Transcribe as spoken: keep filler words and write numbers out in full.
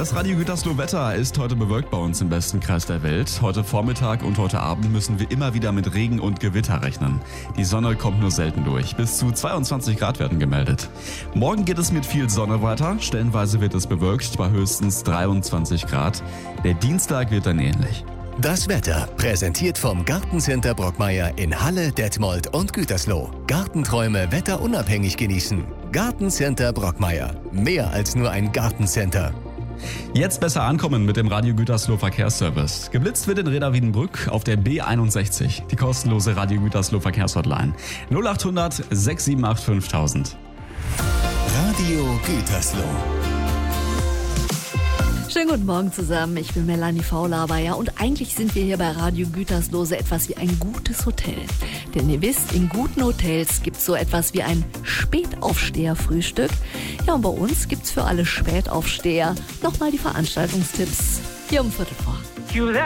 Das Radio Gütersloh Wetter ist heute bewölkt bei uns im besten Kreis der Welt. Heute Vormittag und heute Abend müssen wir immer wieder mit Regen und Gewitter rechnen. Die Sonne kommt nur selten durch. Bis zu zweiundzwanzig Grad werden gemeldet. Morgen geht es mit viel Sonne weiter. Stellenweise wird es bewölkt bei höchstens dreiundzwanzig Grad. Der Dienstag wird dann ähnlich. Das Wetter präsentiert vom Gartencenter Brockmeier in Halle, Detmold und Gütersloh. Gartenträume wetterunabhängig genießen. Gartencenter Brockmeier. Mehr als nur ein Gartencenter. Jetzt besser ankommen mit dem Radio Gütersloh Verkehrsservice. Geblitzt wird in Reda Wiedenbrück auf der B einundsechzig. Die kostenlose Radio Gütersloh Verkehrshotline null achthundert sechs sieben acht fünftausend. Radio Gütersloh. Schönen guten Morgen zusammen, ich bin Melanie Faulhaber, ja, und eigentlich sind wir hier bei Radio Gütersloh so etwas wie ein gutes Hotel. Denn ihr wisst, in guten Hotels gibt's so etwas wie ein Spätaufsteher-Frühstück. Ja, und bei uns gibt's für alle Spätaufsteher nochmal die Veranstaltungstipps hier um Viertel vor.